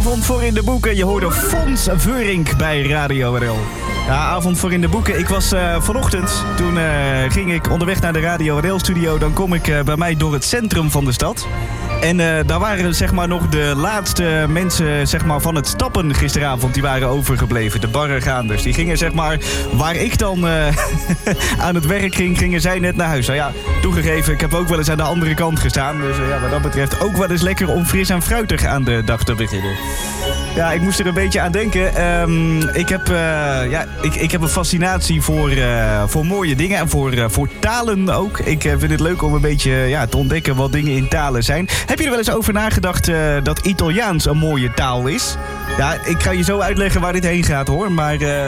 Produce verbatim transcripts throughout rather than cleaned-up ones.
Avond voor in de boeken. Je hoorde Fons Veurink bij Radio R L. Ja, avond voor in de boeken. Ik was uh, vanochtend, toen uh, ging ik onderweg naar de Radio R L-studio. Dan kom ik uh, bij mij door het centrum van de stad. En uh, daar waren zeg maar nog de laatste mensen zeg maar, van het stappen gisteravond. Die waren overgebleven, de barregaanders. Die gingen zeg maar, waar ik dan uh, aan het werk ging, gingen zij net naar huis. Nou ja, toegegeven, ik heb ook wel eens aan de andere kant gestaan. Dus uh, ja, wat dat betreft ook wel eens lekker om fris en fruitig aan de dag te beginnen. Ja, ik moest er een beetje aan denken. Um, ik, heb, uh, ja, ik, ik heb een fascinatie voor, uh, voor mooie dingen en voor, uh, voor talen ook. Ik uh, vind het leuk om een beetje ja, te ontdekken wat dingen in talen zijn. Heb je er wel eens over nagedacht uh, dat Italiaans een mooie taal is? Ja, ik ga je zo uitleggen waar dit heen gaat hoor, maar... Uh,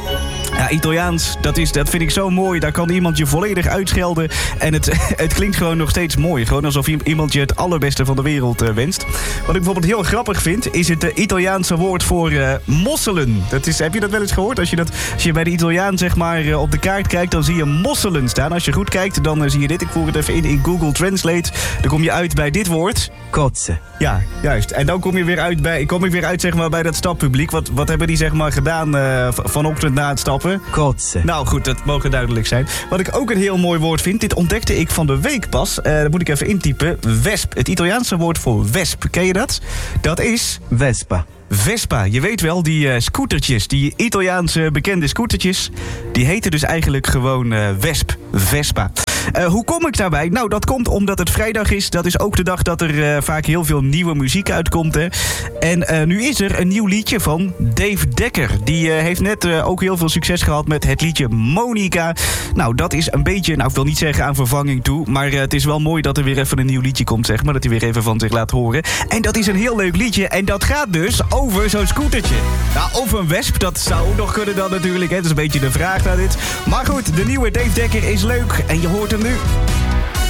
Ja, Italiaans, dat, is, dat vind ik zo mooi. Daar kan iemand je volledig uitschelden. En het, het klinkt gewoon nog steeds mooi. Gewoon alsof iemand je het allerbeste van de wereld uh, wenst. Wat ik bijvoorbeeld heel grappig vind, is het uh, Italiaanse woord voor uh, mosselen. Dat is, heb je dat wel eens gehoord? Als je, dat, als je bij de Italiaan zeg maar, uh, op de kaart kijkt, dan zie je mosselen staan. Als je goed kijkt, dan uh, zie je dit. Ik voer het even in in Google Translate. Dan kom je uit bij dit woord. Kotsen. Ja, juist. En dan kom je weer uit bij, kom ik weer uit zeg maar, bij dat stappubliek. Wat, wat hebben die zeg maar, gedaan uh, vanochtend na het stappen? Kotsen. Nou goed, dat mogen duidelijk zijn. Wat ik ook een heel mooi woord vind, dit ontdekte ik van de week pas. Uh, dat moet ik even intypen. Wesp. Het Italiaanse woord voor wesp. Ken je dat? Dat is... Vespa. Vespa. Je weet wel, die uh, scootertjes, die Italiaanse bekende scootertjes, die heten dus eigenlijk gewoon uh, Wesp. Vespa. Uh, hoe kom ik daarbij? Nou, dat komt omdat het vrijdag is. Dat is ook de dag dat er uh, vaak heel veel nieuwe muziek uitkomt. Hè. En uh, nu is er een nieuw liedje van Dave Dekker. Die uh, heeft net uh, ook heel veel succes gehad met het liedje Monica. Nou, dat is een beetje, nou ik wil niet zeggen aan vervanging toe, maar uh, het is wel mooi dat er weer even een nieuw liedje komt, zeg maar. Dat hij weer even van zich laat horen. En dat is een heel leuk liedje. En dat gaat dus over zo'n scootertje. Nou, of een wesp, dat zou ook nog kunnen dan natuurlijk. Hè. Dat is een beetje de vraag naar dit. Maar goed, de nieuwe Dave Dekker is leuk. En je hoort hem nu.